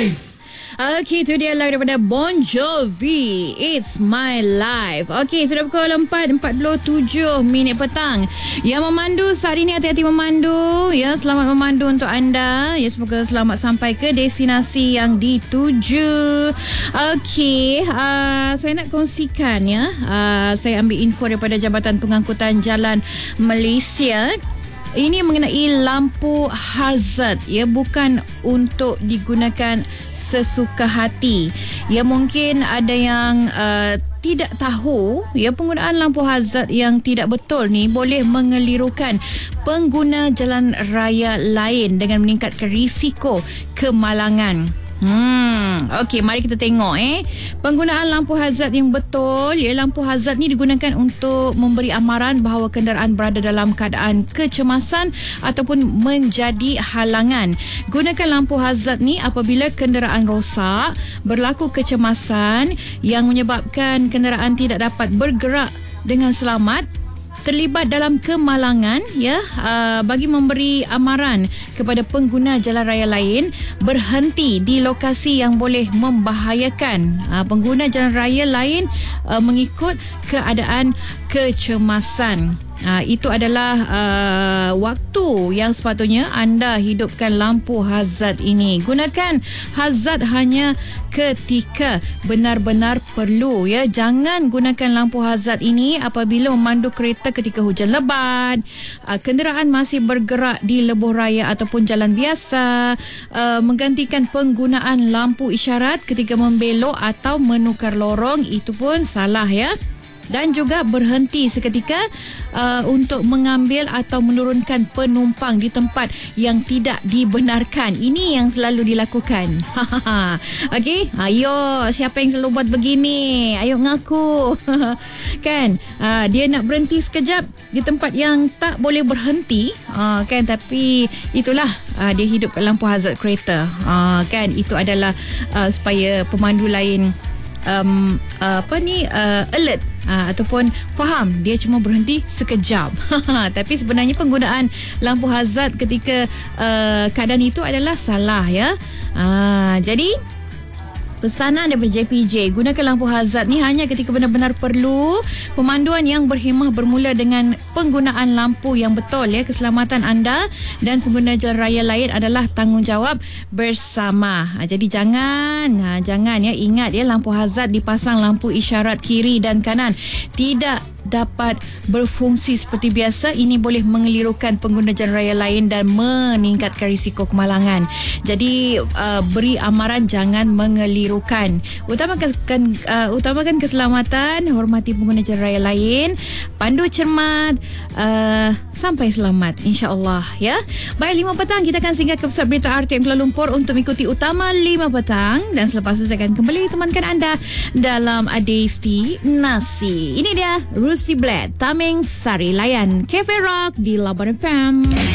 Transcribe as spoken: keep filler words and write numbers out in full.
Life. Okey, itu dia lagu daripada Bon Jovi, It's My Life. Okey, sudah pukul empat empat puluh tujuh minit petang. Yang memandu saat ini, hati-hati memandu. Ya, selamat memandu untuk anda. Ya, semoga selamat sampai ke destinasi yang dituju. Okey, uh, saya nak kongsikan ya. Uh, saya ambil info daripada Jabatan Pengangkutan Jalan Malaysia. Ini mengenai lampu hazard, ya, bukan untuk digunakan sesuka hati. Ya, mungkin ada yang uh, tidak tahu, ya, penggunaan lampu hazard yang tidak betul ni boleh mengelirukan pengguna jalan raya lain dengan meningkatkan risiko kemalangan. Hmm, okey, mari kita tengok eh. Penggunaan lampu hazard yang betul, ya, lampu hazard ni digunakan untuk memberi amaran bahawa kenderaan berada dalam keadaan kecemasan ataupun menjadi halangan. Gunakan lampu hazard ni apabila kenderaan rosak, berlaku kecemasan yang menyebabkan kenderaan tidak dapat bergerak dengan selamat, terlibat dalam kemalangan, ya, uh, bagi memberi amaran kepada pengguna jalan raya lain berhenti di lokasi yang boleh membahayakan uh, pengguna jalan raya lain uh, mengikut keadaan kecemasan. Uh, itu adalah uh, waktu yang sepatutnya anda hidupkan lampu hazard ini. Gunakan hazard hanya ketika benar-benar perlu, ya. Jangan gunakan lampu hazard ini apabila memandu kereta ketika hujan lebat, uh, kenderaan masih bergerak di lebuh raya ataupun jalan biasa, uh, menggantikan penggunaan lampu isyarat ketika membelok atau menukar lorong, itu pun salah, ya. Dan juga berhenti seketika uh, untuk mengambil atau menurunkan penumpang di tempat yang tidak dibenarkan. Ini yang selalu dilakukan. Okey, ayo, siapa yang selalu buat begini? Ayo ngaku. Kan, uh, dia nak berhenti sekejap di tempat yang tak boleh berhenti, uh, kan, tapi itulah uh, dia hidupkan lampu hazard kereta. Uh, kan, itu adalah uh, supaya pemandu lain um, uh, apa ni uh, alert. Uh, ataupun faham dia cuma berhenti sekejap. Tapi sebenarnya penggunaan lampu hazard ketika uh, keadaan itu adalah salah, ya. Uh, jadi pesanan daripada J P J, gunakan lampu hazard ni hanya ketika benar-benar perlu. Pemanduan yang berhemah bermula dengan penggunaan lampu yang betul, ya. Keselamatan anda dan pengguna jalan raya lain adalah tanggungjawab bersama. Ha, jadi jangan, ha, jangan ya, ingat ya, lampu hazard dipasang lampu isyarat kiri dan kanan tidak dapat berfungsi seperti biasa. Ini boleh mengelirukan pengguna jalan raya lain dan meningkatkan risiko kemalangan. Jadi uh, beri amaran jangan mengelirukan. Utamakan uh, utamakan keselamatan, hormati pengguna jalan raya lain, pandu cermat, uh, sampai selamat, insya-Allah, ya. Baik, lima petang kita akan singgah ke pusat berita R T M Kuala Lumpur untuk mengikuti utama lima petang, dan selepas itu saya akan kembali temankan anda dalam Destinasi. Ini dia Rusi Bled, Tameng Sari Layan, Cafe Rock di Labuan F M.